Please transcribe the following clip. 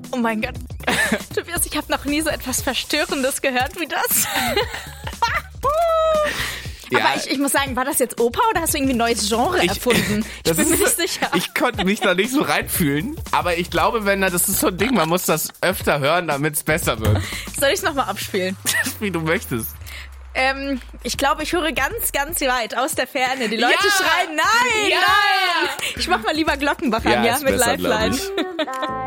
Oh mein Gott. Tobias, ich habe noch nie so etwas Verstörendes gehört wie das. Ja. Aber ich muss sagen, war das jetzt Oper oder hast du irgendwie ein neues Genre erfunden? Ich bin mir nicht sicher. Ich konnte mich da nicht so reinfühlen, aber ich glaube, das ist so ein Ding, man muss das öfter hören, damit es besser wird. Soll ich es nochmal abspielen? Wie du möchtest. Ich glaube, ich höre ganz, ganz weit aus der Ferne. Die Leute schreien, nein, nein! Ich mach mal lieber Glockenbach an, mit besser, Lifeline.